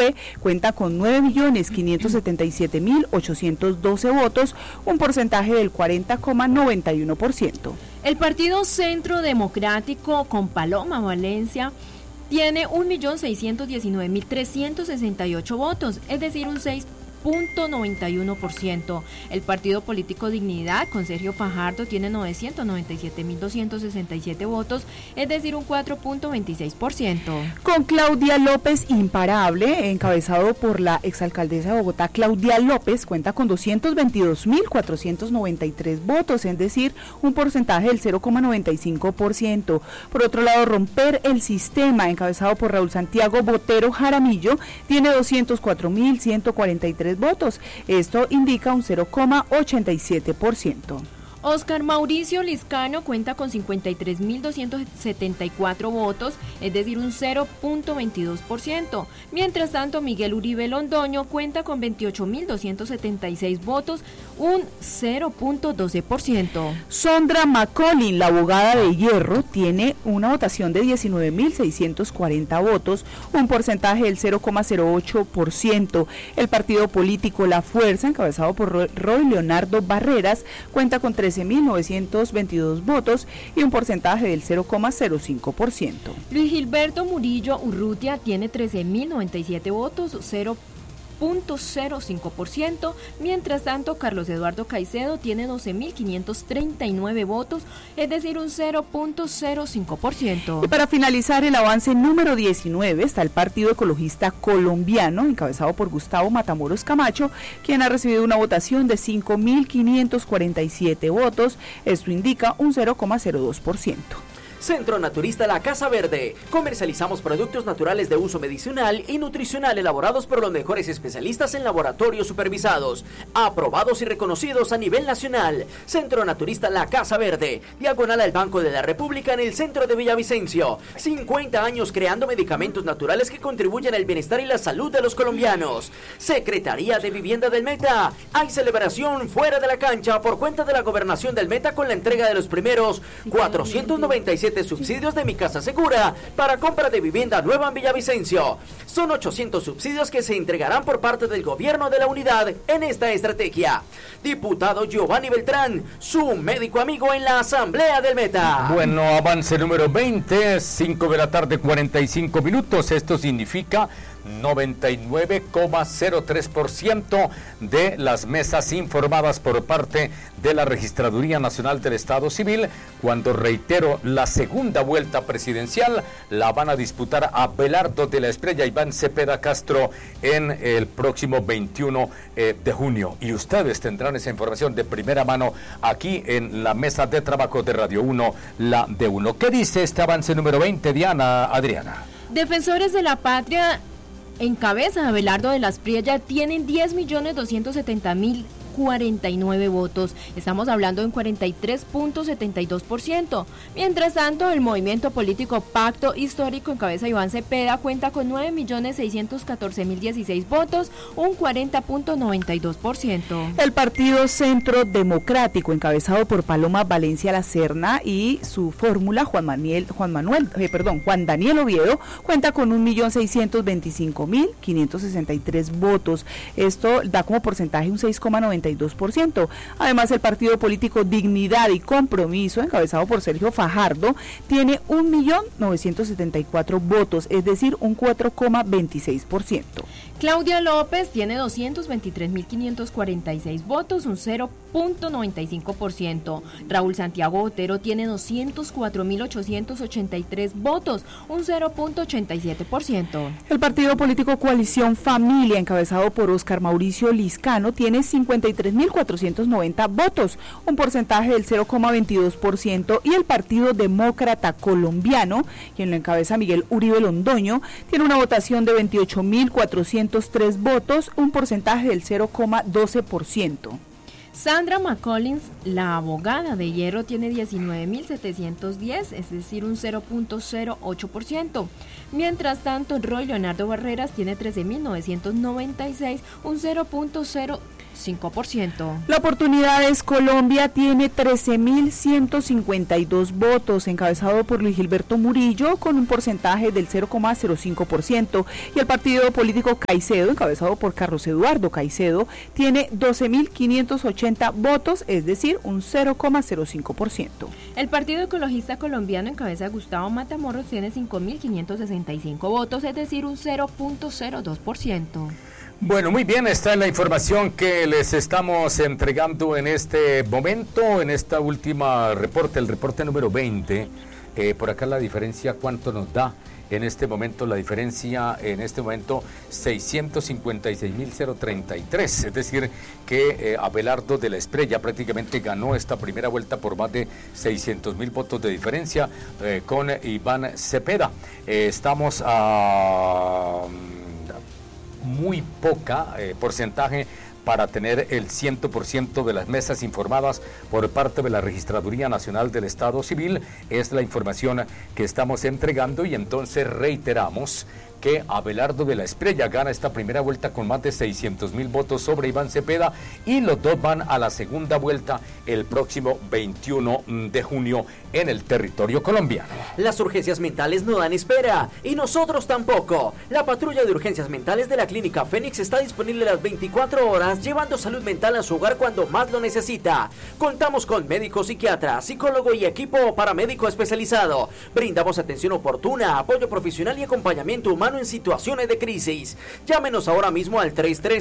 PSC cuenta con 9.577.812 votos, un porcentaje del 40,91%. El Partido Centro Democrático con Paloma Valencia tiene 1.619.368 votos, es decir, un 6,91%. El Partido Político Dignidad con Sergio Fajardo tiene 997.267 votos, es decir, un 4,26%. Con Claudia López imparable, encabezado por la exalcaldesa de Bogotá, Claudia López, cuenta con 222.493 votos, es decir, un porcentaje del 0,95%. Por otro lado, Romper el Sistema, encabezado por Raúl Santiago Botero Jaramillo, tiene 204.143 votos. Esto indica un 0,87%. Óscar Mauricio Liscano cuenta con 53.274 votos, es decir, un 0,22%. Mientras tanto, Miguel Uribe Londoño cuenta con 28.276 votos, un 0,12%. Sondra McCollin, la abogada de Hierro, tiene una votación de 19.640 votos, un porcentaje del 0,08%. El partido político La Fuerza, encabezado por Roy Leonardo Barreras, cuenta con 13.922 votos y un porcentaje del 0,05%. Luis Gilberto Murillo Urrutia tiene 13.097 votos, 0,05%, mientras tanto Carlos Eduardo Caicedo tiene 12.539 votos, es decir, un 0,05%. Y para finalizar el avance número 19 está el Partido Ecologista Colombiano, encabezado por Gustavo Matamoros Camacho, quien ha recibido una votación de 5.547 votos, esto indica un 0,02%. Centro Naturista La Casa Verde. Comercializamos productos naturales de uso medicinal y nutricional elaborados por los mejores especialistas en laboratorios supervisados, aprobados y reconocidos a nivel nacional. Centro Naturista La Casa Verde, diagonal al Banco de la República en el centro de Villavicencio. 50 años creando medicamentos naturales que contribuyen al bienestar y la salud de los colombianos. Secretaría de Vivienda del Meta. Hay celebración fuera de la cancha por cuenta de la Gobernación del Meta con la entrega de los primeros 497 subsidios de Mi Casa Segura para compra de vivienda nueva en Villavicencio. Son 800 subsidios que se entregarán por parte del gobierno de la unidad en esta estrategia. Diputado Giovanni Beltrán, su médico amigo en la Asamblea del Meta. Bueno, avance número 20, 5 de la tarde, 45 minutos. Esto significa 99,03% de las mesas informadas por parte de la Registraduría Nacional del Estado Civil, cuando, reitero, la segunda vuelta presidencial la van a disputar Abelardo de la Espriella y Iván Cepeda Castro en el próximo 21 de junio. Y ustedes tendrán esa información de primera mano aquí en la mesa de trabajo de Radio 1, la de 1. ¿Qué dice este avance número 20, Adriana? Defensores de la Patria en cabeza de Abelardo de la Espriella tienen 10.270.049 votos. Estamos hablando de un 43,72%. Mientras tanto, el movimiento político Pacto Histórico en cabeza de Iván Cepeda cuenta con 9.614.016 votos, un 40,92%. El Partido Centro Democrático, encabezado por Paloma Valencia La Serna y su fórmula Juan Daniel Oviedo, cuenta con 1.625.563 votos. Esto da como porcentaje un 6,92%. Además, el partido político Dignidad y Compromiso, encabezado por Sergio Fajardo, tiene 1.974 votos, es decir, un 4,26%. Claudia López tiene 223.546 votos, un 0,95%. Raúl Santiago Botero tiene 204.883 votos, un 0,87%. El partido político Coalición Familia, encabezado por Óscar Mauricio Liscano, tiene 53.490 votos, un porcentaje del 0,22%, y el Partido Demócrata Colombiano, quien lo encabeza Miguel Uribe Londoño, tiene una votación de 28.403 votos, un porcentaje del 0,12%. Sandra McCollins, la abogada de Hierro, tiene 19.710, es decir, un 0.08%. Mientras tanto, Roy Leonardo Barreras tiene 13.996, un 0.05%. La Oportunidades Colombia tiene 13.152 votos, encabezado por Luis Gilberto Murillo con un porcentaje del 0,05%, y el partido político Caicedo, encabezado por Carlos Eduardo Caicedo, tiene 12.580 votos, es decir, un 0,05%. El Partido Ecologista Colombiano, en cabeza de Gustavo Matamoros, tiene 5.565 votos, es decir, un 0.02%. Bueno, muy bien, esta es la información que les estamos entregando en este momento, en esta última reporte, el reporte número 20. Por acá la diferencia, ¿cuánto nos da? En este momento, la diferencia, 656.033, es decir, que Abelardo de la Espriella prácticamente ganó esta primera vuelta por más de 600.000 votos de diferencia con Iván Cepeda. Estamos a muy poca porcentaje para tener el 100% de las mesas informadas por parte de la Registraduría Nacional del Estado Civil. Es la información que estamos entregando y entonces reiteramos que Abelardo de la Espriella gana esta primera vuelta con más de 600.000 votos sobre Iván Cepeda, y los dos van a la segunda vuelta el próximo 21 de junio en el territorio colombiano. Las urgencias mentales no dan espera, y nosotros tampoco. La patrulla de urgencias mentales de la Clínica Fénix está disponible las 24 horas, llevando salud mental a su hogar cuando más lo necesita. Contamos con médico, psiquiatra, psicólogo y equipo paramédico especializado. Brindamos atención oportuna, apoyo profesional y acompañamiento humano en situaciones de crisis. Llámenos ahora mismo al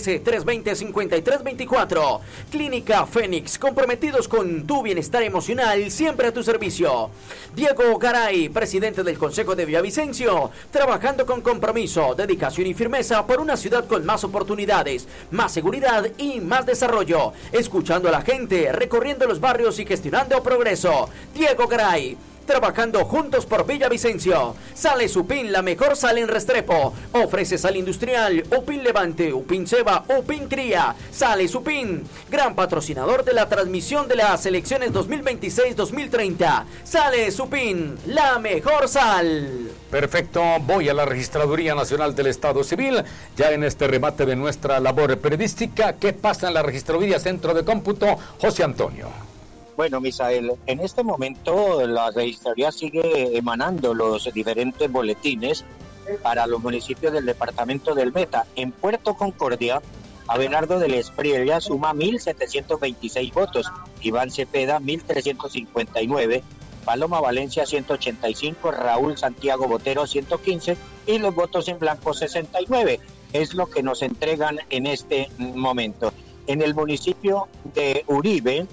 313-320-5324. Clínica Fénix, comprometidos con tu bienestar emocional, siempre a tu servicio. Diego Garay, presidente del Consejo de Villavicencio, trabajando con compromiso, dedicación y firmeza por una ciudad con más oportunidades, más seguridad y más desarrollo. Escuchando a la gente, recorriendo los barrios y gestionando progreso. Diego Garay, trabajando juntos por Villavicencio. Sales Upin, la mejor sal en Restrepo. Ofrece sal industrial, Upin Levante, Upin Ceba, Upin Cría. Sales Upin, gran patrocinador de la transmisión de las elecciones 2026-2030. Sales Upin, la mejor sal. Perfecto, voy a la Registraduría Nacional del Estado Civil, ya en este remate de nuestra labor periodística. ¿Qué pasa en la Registraduría Centro de Cómputo? José Antonio. Bueno, Misael, en este momento la registraduría sigue emanando los diferentes boletines para los municipios del departamento del Meta. En Puerto Concordia, Abelardo de la Espriella suma 1.726 votos, Iván Cepeda 1.359, Paloma Valencia 185, Raúl Santiago Botero 115 y los votos en blanco 69. Es lo que nos entregan en este momento. En el municipio de Uribe,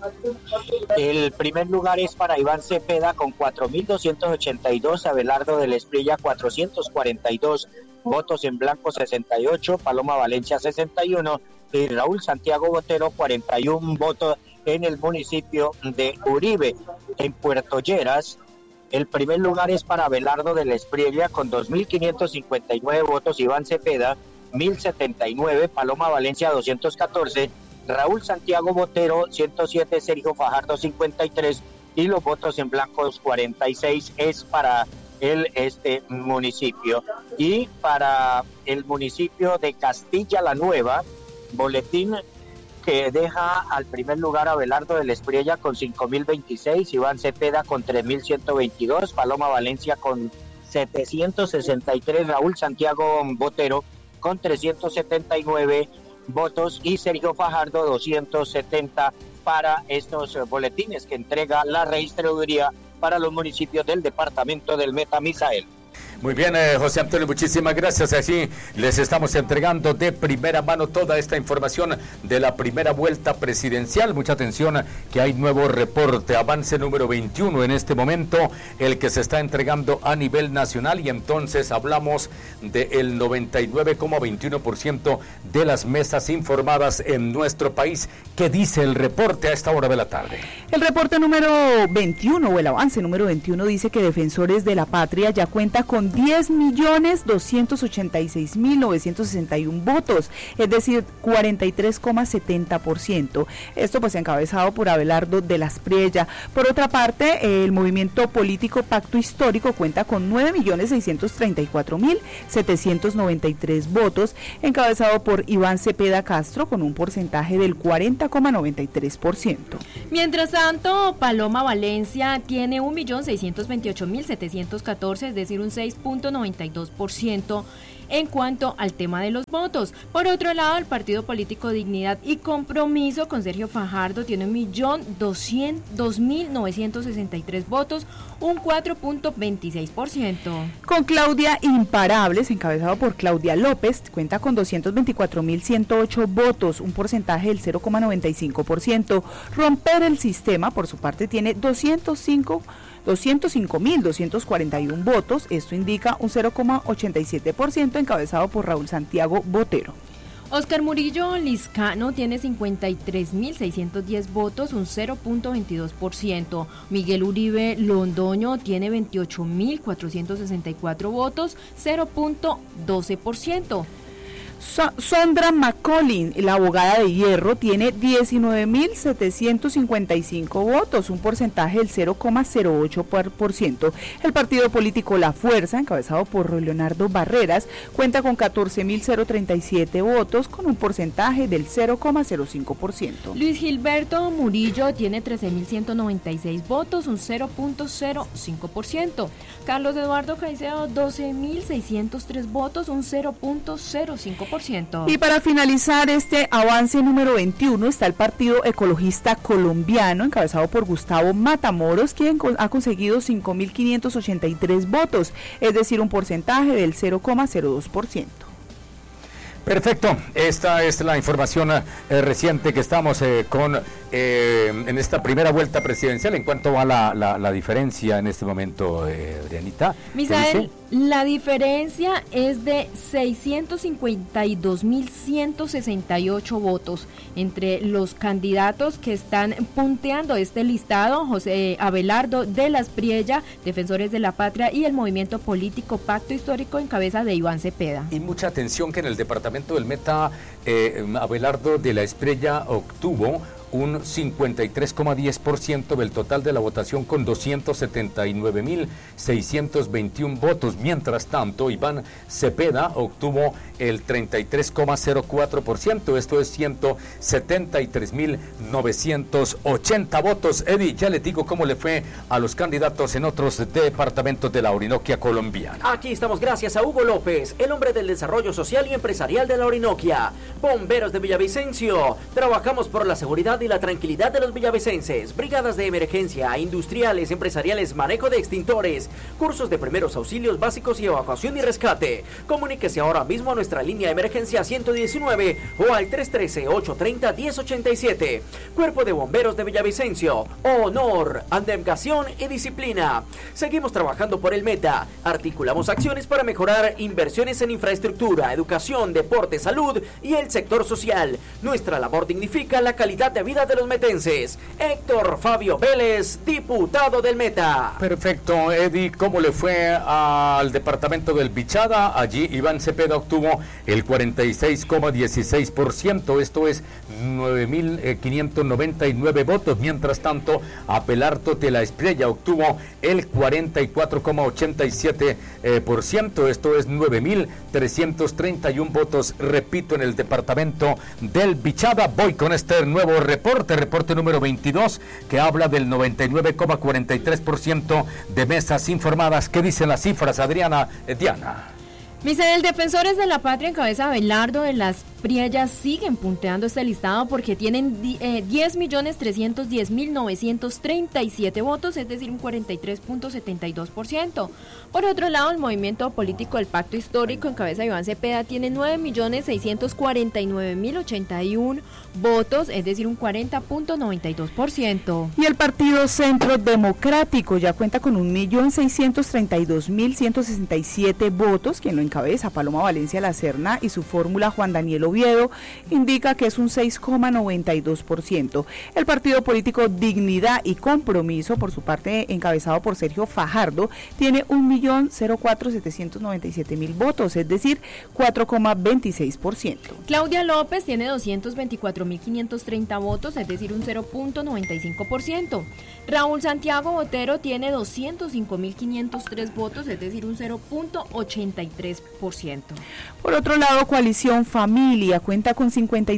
el primer lugar es para Iván Cepeda con 4.282, Abelardo de la Espriella 442, votos en blanco 68, Paloma Valencia 61 y Raúl Santiago Botero 41 votos en el municipio de Uribe. En Puerto Lleras, el primer lugar es para Abelardo de la Espriella con 2.559 votos, Iván Cepeda 1.079, Paloma Valencia 214, Raúl Santiago Botero 107, Sergio Fajardo 53 y los votos en blancos 46 es para este municipio. Y para el municipio de Castilla la Nueva, boletín que deja al primer lugar a Abelardo de la Espriella con 5.026, Iván Cepeda con 3.122, Paloma Valencia con 763, Raúl Santiago Botero con 379 votos y Sergio Fajardo 270 para estos boletines que entrega la registraduría para los municipios del departamento del Meta. Misael. Muy bien, José Antonio, muchísimas gracias. Así les estamos entregando de primera mano toda esta información de la primera vuelta presidencial. Mucha atención que hay nuevo reporte, avance número 21 en este momento, el que se está entregando a nivel nacional, y entonces hablamos del 99,21% de las mesas informadas en nuestro país. ¿Qué dice el reporte a esta hora de la tarde? El reporte número 21 o el avance número 21 dice que Defensores de la Patria ya cuenta con con 10.286.961 votos, es decir, 43,70%. Esto pues encabezado por Abelardo de la Espriella. Por otra parte, el movimiento político Pacto Histórico cuenta con 9.634.793 votos, encabezado por Iván Cepeda Castro con un porcentaje del 40,93%. Mientras tanto, Paloma Valencia tiene 1.628.714, es decir, un 6,92%. En cuanto al tema de los votos, por otro lado, el partido político Dignidad y Compromiso con Sergio Fajardo tiene 1.202.963 votos, un 4,26%. Con Claudia Imparables, encabezado por Claudia López, cuenta con 224.108 votos, un porcentaje del 0,95%. Romper el Sistema, por su parte, tiene 205.241 votos, esto indica un 0,87%, encabezado por Raúl Santiago Botero. Oscar Murillo Liscano tiene 53.610 votos, un 0,22%. Miguel Uribe Londoño tiene 28.464 votos, 0,12%. Sondra McCollin, la abogada de Hierro, tiene 19.755 votos, un porcentaje del 0,08%. El partido político La Fuerza, encabezado por Leonardo Barreras, cuenta con 14.037 votos, con un porcentaje del 0,05%. Luis Gilberto Murillo tiene 13.196 votos, un 0,05%. Carlos Eduardo Caicedo, 12.603 votos, un 0,05%. Y para finalizar este avance número 21 está el Partido Ecologista Colombiano, encabezado por Gustavo Matamoros, quien ha conseguido 5.583 votos, es decir, un porcentaje del 0,02%. Perfecto, esta es la información reciente que estamos con en esta primera vuelta presidencial. ¿En cuánto va la diferencia en este momento, Adrianita? Misael, la diferencia es de 652.168 votos entre los candidatos que están punteando este listado: José Abelardo de la Espriella, Defensores de la Patria, y el movimiento político Pacto Histórico en cabeza de Iván Cepeda. Y mucha atención que en el departamento del Meta, Abelardo de la Espriella obtuvo un 53,10% del total de la votación con 279.621 votos. Mientras tanto, Iván Cepeda obtuvo el 33,04%, esto es 173.980 votos. Eddie, ya le digo cómo le fue a los candidatos en otros departamentos de la Orinoquia colombiana. Aquí estamos gracias a Hugo López, el hombre del desarrollo social y empresarial de la Orinoquia. Bomberos de Villavicencio, trabajamos por la seguridad y la tranquilidad de los villavicenses. Brigadas de emergencia, industriales, empresariales, manejo de extintores, cursos de primeros auxilios básicos y evacuación y rescate. Comuníquese ahora mismo a nuestra línea de emergencia 119 o al 313-830-1087. Cuerpo de Bomberos de Villavicencio, honor, abnegación y disciplina. Seguimos trabajando por el Meta. Articulamos acciones para mejorar inversiones en infraestructura, educación, deporte, salud y el sector social. Nuestra labor dignifica la calidad de vida de los metenses. Héctor Fabio Vélez, diputado del Meta. Perfecto, Eddie, ¿cómo le fue al departamento del Bichada? Allí Iván Cepeda obtuvo el 46,16%, esto es 9.599 votos. Mientras tanto, Abelardo de la Espriella obtuvo el 44,87%, esto es 9.331 votos, repito, en el departamento del Bichada. Voy con este nuevo reporte número 22, que habla del 99,43% de mesas informadas. ¿Qué dicen las cifras, Adriana? Diana. Misael, Defensores de la Patria en cabeza de Abelardo de la Espriella siguen punteando este listado porque tienen 10.310.937 votos, es decir, un 43,72%. Por otro lado, el movimiento político del Pacto Histórico en cabeza de Iván Cepeda tiene 9.649.081 votos, es decir, un 40,92%. Y el Partido Centro Democrático ya cuenta con 1.632.167 votos, quien lo encabeza Paloma Valencia La Serna y su fórmula Juan Daniel Oviedo indica que es un 6,92%. El partido político Dignidad y Compromiso, por su parte encabezado por Sergio Fajardo, tiene 1.04.797.000 votos, es decir, 4,26%. Claudia López tiene 224.530 votos, es decir, un 0.95%. Raúl Santiago Botero tiene 205.503 votos, es decir, un 0.83%. Por otro lado, Coalición Familia cuenta con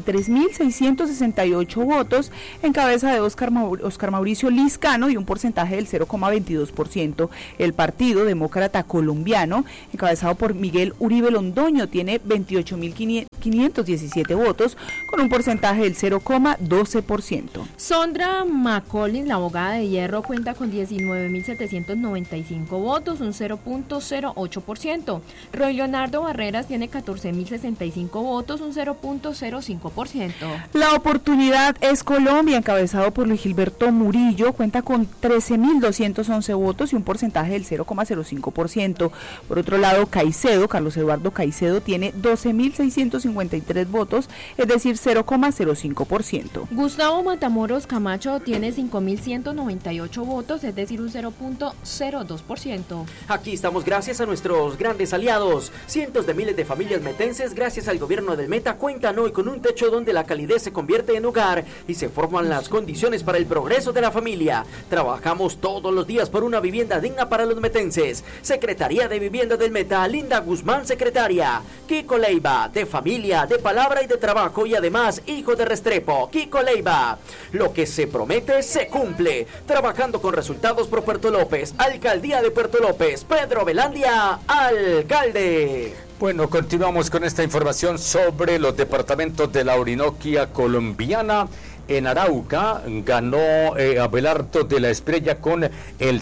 53.668 votos, en cabeza de Oscar Mauricio Liscano y un porcentaje del 0,22%. El Partido Demócrata Colombiano, encabezado por Miguel Uribe Londoño, tiene 28.517 votos, con un porcentaje del 0,12%. Sondra McCollins, la abogada de Hierro, cuenta con 19.795 votos, un 0.08%. Roy Leonardo Barreras tiene 14.065 votos, un 0.05%. La Oportunidad es Colombia, encabezado por Luis Gilberto Murillo, cuenta con 13.211 votos y un porcentaje del 0,05%. Por otro lado, Carlos Eduardo Caicedo tiene 12.653 votos, es decir, 0,05%. Gustavo Matamoros Camacho tiene 5.198 votos, es decir, un 0.02%. Aquí estamos gracias a nuestros grandes aliados. Cientos de miles de familias metenses, gracias al gobierno del Meta, cuentan hoy con un techo donde la calidez se convierte en hogar y se forman las condiciones para el progreso de la familia. Trabajamos todos los días por una vivienda digna para los metenses. Secretaría de Vivienda del Meta, Linda Guzmán, secretaria. Kiko Leiva, de familia, de palabra y de trabajo, y además hijo de Restrepo. Kiko Leiva, lo que se promete se cumple. Trabajando con resultados por Puerto López. Alcaldía de Puerto López, Pedro Velandia, alcalde. Bueno, continuamos con esta información sobre los departamentos de la Orinoquia colombiana. En Arauca ganó Abelardo de la Espriella con el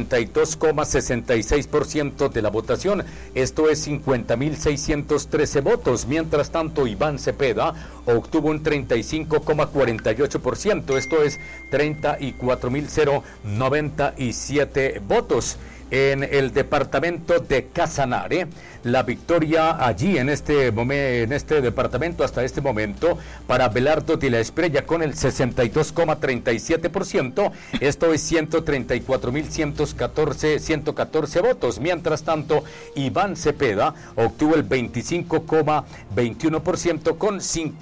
52,66% de la votación. Esto es 50.613 votos. Mientras tanto, Iván Cepeda obtuvo un 35,48%. Esto es 34.097 votos. En el departamento de Casanare, la victoria allí en este departamento hasta este momento para Abelardo de la Espriella con el 62,37%, esto es 134.114 votos. Mientras tanto, Iván Cepeda obtuvo el 25,21% con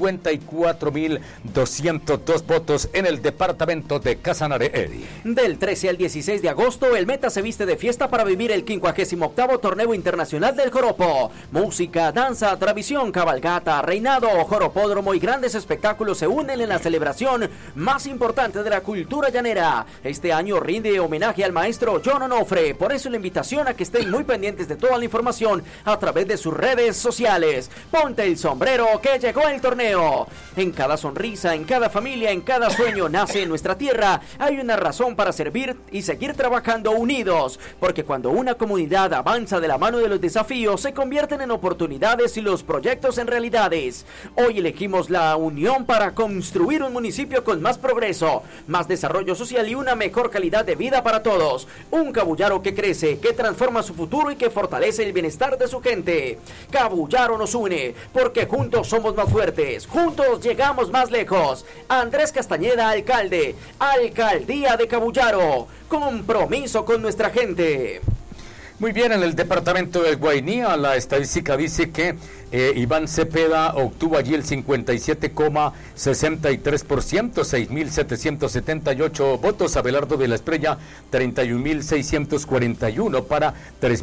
54.202 votos en el departamento de Casanare, Eddie. Del 13 al 16 de agosto, el Meta se viste de fiesta para vivir el 58º Torneo Internacional del Joropo. Música, danza, tradición, cabalgata, reinado, joropódromo y grandes espectáculos se unen en la celebración más importante de la cultura llanera. Este año rinde homenaje al maestro John Onofre. Por eso la invitación a que estén muy pendientes de toda la información a través de sus redes sociales. Ponte el sombrero que llegó el torneo. En cada sonrisa, en cada familia, en cada sueño nace en nuestra tierra. Hay una razón para servir y seguir trabajando unidos. Porque cuando una comunidad avanza de la mano de los desafíos, se convierten en oportunidades y los proyectos en realidades. Hoy elegimos la unión para construir un municipio con más progreso, más desarrollo social y una mejor calidad de vida para todos. Un Cabullaro que crece, que transforma su futuro y que fortalece el bienestar de su gente. Cabullaro nos une, porque juntos somos más fuertes, juntos llegamos más lejos. Andrés Castañeda, alcalde, Alcaldía de Cabullaro. Compromiso con nuestra gente. Muy bien, en el departamento del Guainía, la estadística dice que Iván Cepeda obtuvo allí el 57,63%, 6.778 votos. Abelardo de la Espriella, 31.641 para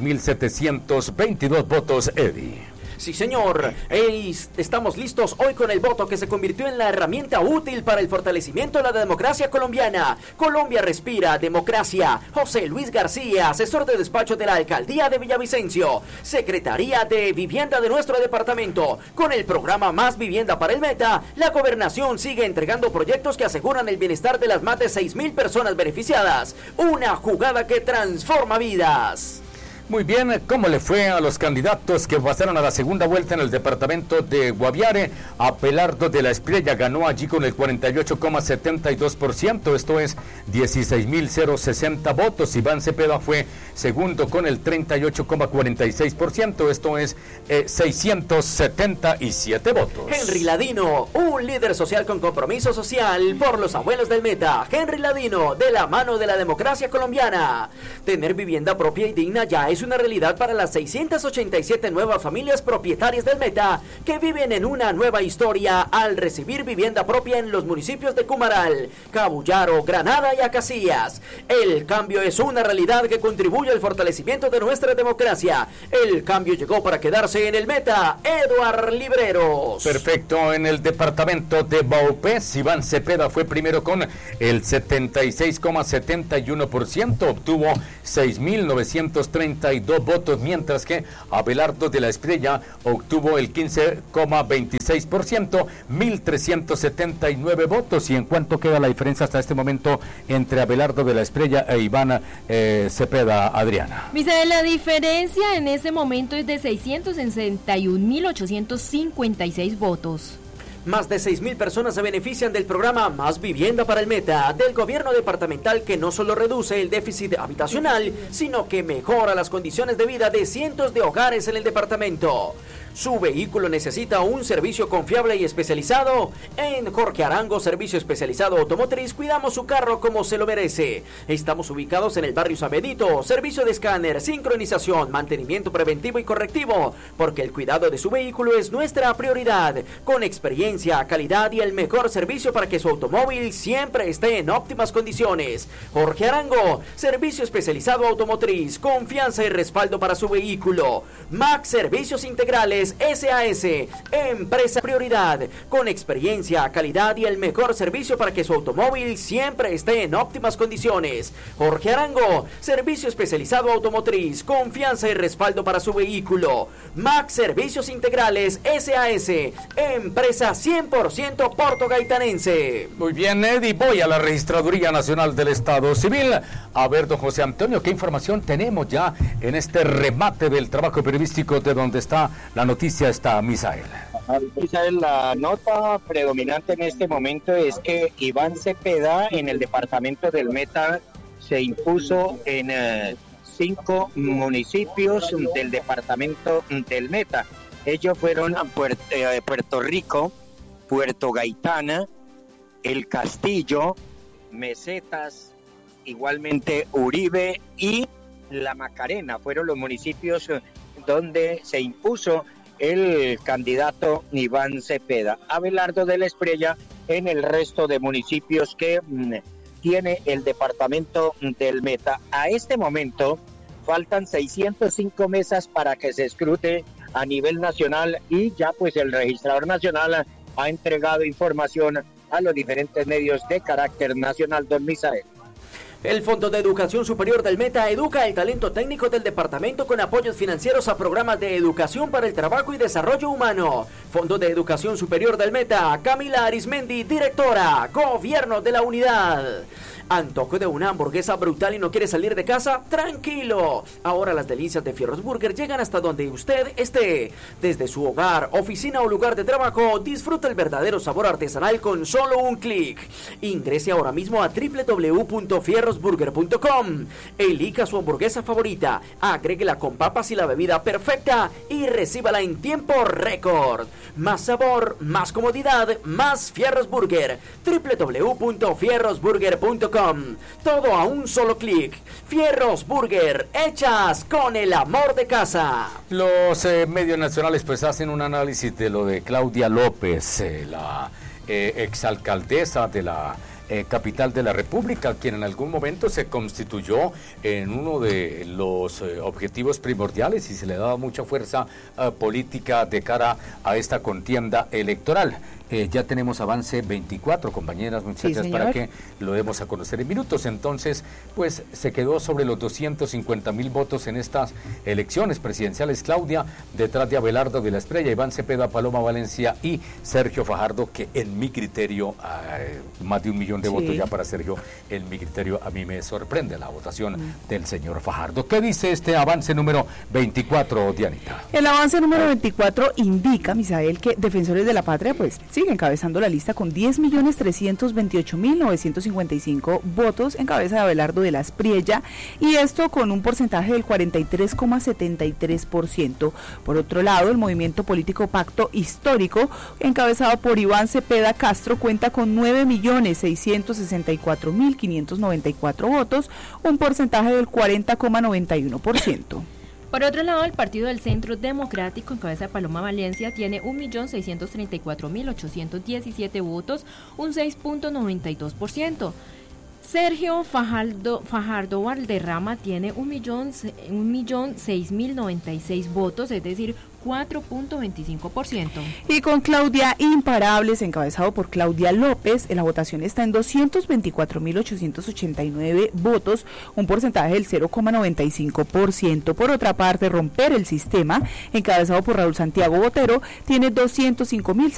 3.722 votos, Eddie. Sí, señor. Estamos listos hoy con el voto que se convirtió en la herramienta útil para el fortalecimiento de la democracia colombiana. Colombia respira democracia. José Luis García, asesor de despacho de la Alcaldía de Villavicencio. Secretaría de Vivienda de nuestro departamento. Con el programa Más Vivienda para el Meta, la gobernación sigue entregando proyectos que aseguran el bienestar de las más de 6.000 personas beneficiadas. Una jugada que transforma vidas. Muy bien, ¿cómo le fue a los candidatos que pasaron a la segunda vuelta en el departamento de Guaviare? Abelardo de la Espriella ganó allí con el 48,72%, esto es 16.060 votos. Iván Cepeda fue segundo con el 38,46%, esto es 677 votos. Henry Ladino, un líder social con compromiso social por los abuelos del Meta. Henry Ladino, de la mano de la democracia colombiana. Tener vivienda propia y digna ya es una realidad para las 687 nuevas familias propietarias del Meta que viven en una nueva historia al recibir vivienda propia en los municipios de Cumaral, Cabullaro, Granada y Acacías. El cambio es una realidad que contribuye al fortalecimiento de nuestra democracia. El cambio llegó para quedarse en el Meta. Eduard Libreros. Perfecto, en el departamento de Baupés, Iván Cepeda fue primero con el 76,71%, obtuvo 6.932 votos, mientras que Abelardo de la Espriella obtuvo el 15,26%, 1.379 votos. ¿Y en cuánto queda la diferencia hasta este momento entre Abelardo de la Espriella e Iván Cepeda, Adriana? Misael, la diferencia en este momento es de 661.856 votos. Más de 6.000 personas se benefician del programa Más Vivienda para el Meta del gobierno departamental, que no solo reduce el déficit habitacional, sino que mejora las condiciones de vida de cientos de hogares en el departamento. ¿Su vehículo necesita un servicio confiable y especializado? En Jorge Arango, Servicio Especializado Automotriz, cuidamos su carro como se lo merece. Estamos ubicados en el barrio San Benito. Servicio de escáner, sincronización, mantenimiento preventivo y correctivo, porque el cuidado de su vehículo es nuestra prioridad. Con experiencia, calidad y el mejor servicio para que su automóvil siempre esté en óptimas condiciones. Jorge Arango, Servicio Especializado Automotriz, confianza y respaldo para su vehículo. Max Servicios Integrales SAS, empresa prioridad, con experiencia, calidad y el mejor servicio para que su automóvil siempre esté en óptimas condiciones. Jorge Arango, Servicio Especializado Automotriz, confianza y respaldo para su vehículo. Max Servicios Integrales SAS, empresa 100% portogaitanense. Muy bien, Eddie, voy a la Registraduría Nacional del Estado Civil. A ver, don José Antonio, ¿qué información tenemos ya en este remate del trabajo periodístico de donde está la noticia? Está Misael. Misael, la nota predominante en este momento es que Iván Cepeda en el departamento del Meta se impuso en 5 municipios del departamento del Meta. Ellos fueron Puerto Rico, Puerto Gaitana, El Castillo, Mesetas, igualmente Uribe y La Macarena. Fueron los municipios donde se impuso el candidato Iván Cepeda. Abelardo de la Espriella en el resto de municipios que tiene el departamento del Meta. A este momento faltan 605 mesas para que se escrute a nivel nacional y ya pues el registrador nacional ha entregado información a los diferentes medios de carácter nacional. Don Misael. El Fondo de Educación Superior del Meta educa el talento técnico del departamento con apoyos financieros a programas de educación para el trabajo y desarrollo humano. Fondo de Educación Superior del Meta, Camila Arismendi, directora, Gobierno de la Unidad. ¿Antojo de una hamburguesa brutal y no quiere salir de casa? ¡Tranquilo! Ahora las delicias de Fierros Burger llegan hasta donde usted esté. Desde su hogar, oficina o lugar de trabajo, disfruta el verdadero sabor artesanal con solo un clic. Ingrese ahora mismo a www.fierrosburger.com. Elija su hamburguesa favorita, agréguela con papas y la bebida perfecta y recíbala en tiempo récord. Más sabor, más comodidad, más Fierros Burger. www.fierrosburger.com. Todo a un solo clic. Fierros Burger, hechas con el amor de casa. Los medios nacionales pues hacen un análisis de lo de Claudia López, la exalcaldesa de la capital de la República, quien en algún momento se constituyó en uno de los objetivos primordiales y se le daba mucha fuerza política de cara a esta contienda electoral. Ya tenemos avance 24, compañeras, muchachas, Sí, para que lo demos a conocer en minutos. Entonces, pues se quedó sobre los 250,000 votos en estas elecciones presidenciales, Claudia, detrás de Abelardo de la Estrella, Iván Cepeda, Paloma Valencia y Sergio Fajardo, que en mi criterio, más de 1 millón de votos ya para Sergio, en mi criterio a mí me sorprende la votación del señor Fajardo. ¿Qué dice este avance número 24, Dianita? El avance número 24 indica, Misael, que Defensores de la Patria pues sigue encabezando la lista con 10.328.955 votos en cabeza de Abelardo de la Espriella, y esto con un porcentaje del 43,73%. Por otro lado, el movimiento político Pacto Histórico, encabezado por Iván Cepeda Castro, cuenta con 9.664.594 votos, un porcentaje del 40,91%. Por otro lado, el Partido del Centro Democrático, en cabeza de Paloma Valencia, tiene 1.634.817 votos, un 6,92%. Sergio Fajardo Valderrama tiene 1.006.096 votos, es decir, 4,25%. Y con Claudia Imparables, encabezado por Claudia López, la votación está en 224.889 votos, un porcentaje del 0,95%. Por otra parte, Romper el Sistema, encabezado por Raúl Santiago Botero, tiene 205.000